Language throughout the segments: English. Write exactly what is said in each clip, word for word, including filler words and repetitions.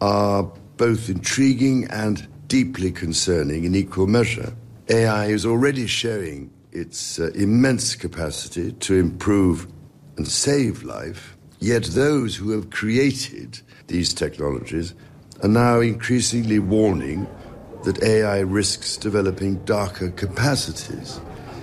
are both intriguing and deeply concerning in equal measure. A I is already showing its uh, immense capacity to improve and save life, yet those who have created these technologies are now increasingly warning that A I risks developing darker capacities,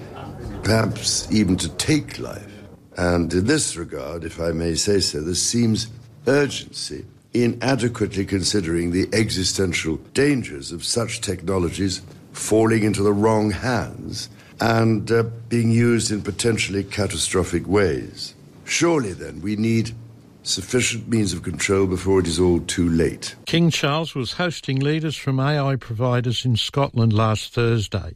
perhaps even to take life. And in this regard, if I may say so, there seems urgency in adequately considering the existential dangers of such technologies falling into the wrong hands and uh, being used in potentially catastrophic ways. Surely, then, we need sufficient means of control before it is all too late. King Charles was hosting leaders from A I providers in Scotland last Thursday.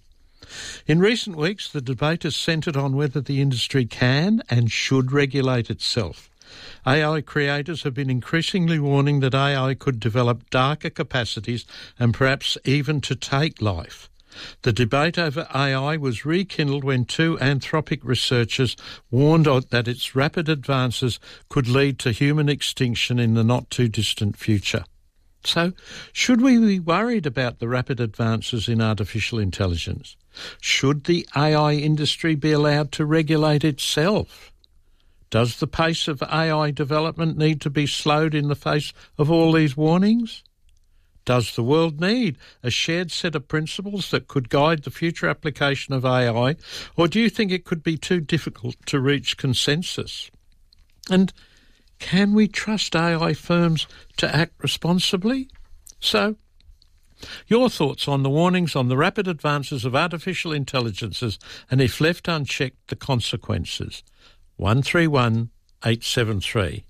In recent weeks, the debate has centred on whether the industry can and should regulate itself. A I creators have been increasingly warning that A I could develop darker capacities and perhaps even to take life. The debate over A I was rekindled when two Anthropic researchers warned that its rapid advances could lead to human extinction in the not-too-distant future. So, should we be worried about the rapid advances in artificial intelligence? Should the A I industry be allowed to regulate itself? Does the pace of A I development need to be slowed in the face of all these warnings? Does the world need a shared set of principles that could guide the future application of A I, or do you think it could be too difficult to reach consensus? And can we trust A I firms to act responsibly? So, your thoughts on the warnings on the rapid advances of artificial intelligences and, if left unchecked, the consequences. one three one eight seven three.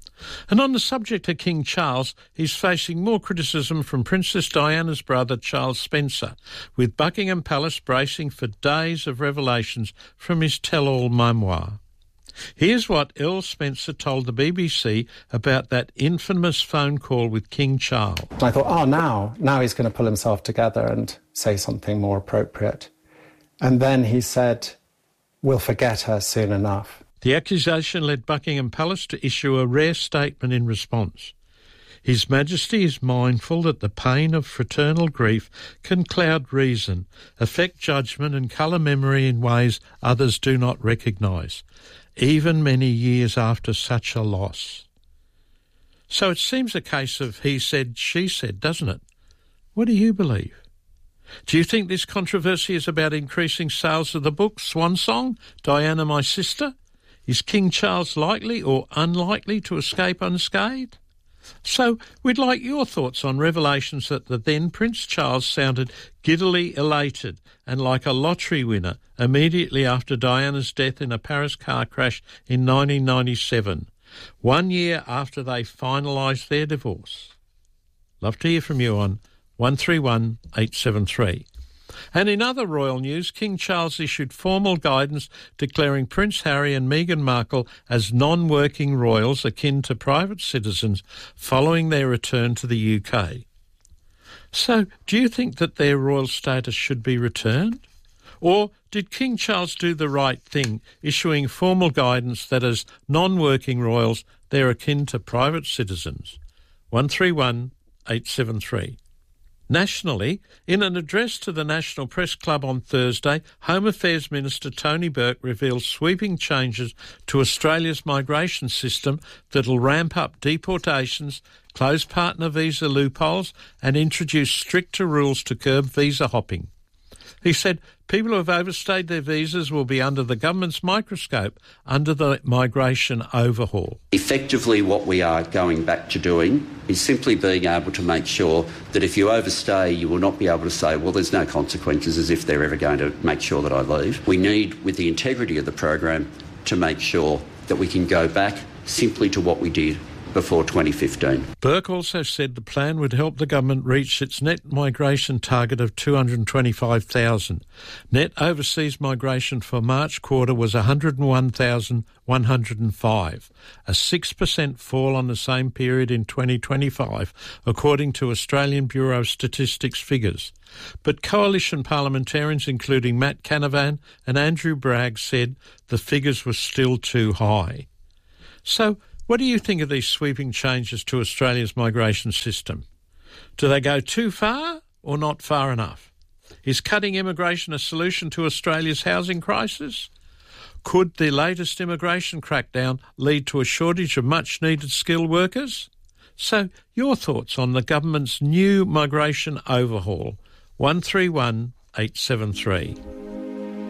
And on the subject of King Charles, he's facing more criticism from Princess Diana's brother Charles Spencer, with Buckingham Palace bracing for days of revelations from his tell-all memoir. Here's what Earl Spencer told the B B C about that infamous phone call with King Charles. I thought, oh, now, now he's going to pull himself together and say something more appropriate. And then he said, we'll forget her soon enough. The accusation led Buckingham Palace to issue a rare statement in response. His Majesty is mindful that the pain of fraternal grief can cloud reason, affect judgment and colour memory in ways others do not recognise, even many years after such a loss. So it seems a case of he said, she said, doesn't it? What do you believe? Do you think this controversy is about increasing sales of the book Swan Song, Diana My Sister? Is King Charles likely or unlikely to escape unscathed? So we'd like your thoughts on revelations that the then Prince Charles sounded giddily elated and like a lottery winner immediately after Diana's death in a Paris car crash in nineteen ninety-seven, one year after they finalised their divorce. Love to hear from you on one three one eight seven three. And in other royal news, King Charles issued formal guidance declaring Prince Harry and Meghan Markle as non-working royals akin to private citizens following their return to the U K. So, do you think that their royal status should be returned? Or did King Charles do the right thing, issuing formal guidance that as non-working royals, they're akin to private citizens? one three one eight seven three. Nationally, in an address to the National Press Club on Thursday, Home Affairs Minister Tony Burke revealed sweeping changes to Australia's migration system that'll ramp up deportations, close partner visa loopholes and introduce stricter rules to curb visa hopping. He said people who have overstayed their visas will be under the government's microscope under the migration overhaul. Effectively, what we are going back to doing is simply being able to make sure that if you overstay, you will not be able to say, well, there's no consequences, as if they're ever going to make sure that I leave. We need, with the integrity of the program, to make sure that we can go back simply to what we did before twenty fifteen. Burke also said the plan would help the government reach its net migration target of two hundred twenty-five thousand. Net overseas migration for March quarter was one hundred one thousand one hundred five, a six percent fall on the same period in twenty twenty-five, according to Australian Bureau of Statistics figures. But coalition parliamentarians, including Matt Canavan and Andrew Bragg, said the figures were still too high. So, What do you think of these sweeping changes to Australia's migration system? Do they go too far or not far enough? Is cutting immigration a solution to Australia's housing crisis? Could the latest immigration crackdown lead to a shortage of much-needed skilled workers? So, your thoughts on the government's new migration overhaul? one three one eight seven three.